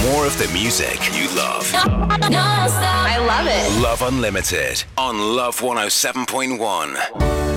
more of the music you love. I love it. Love Unlimited on Love 107.1.